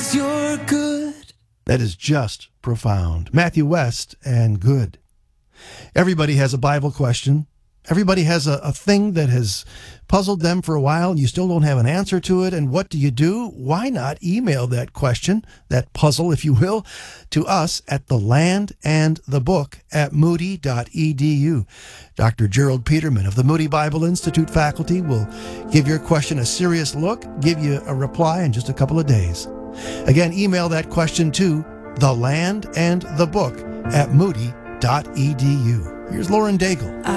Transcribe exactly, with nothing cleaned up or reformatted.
'cause you're good. That is just profound. Matthew West and good. Everybody has a Bible question. Everybody has a, a thing that has puzzled them for a while, and you still don't have an answer to it. And what do you do? Why not email that question, that puzzle, if you will, to us at the land and the book at moody dot e d u. Doctor Gerald Peterman of the Moody Bible Institute faculty will give your question a serious look, give you a reply in just a couple of days. Again, email that question to the land and the book at moody dot e d u. Here's Lauren Daigle.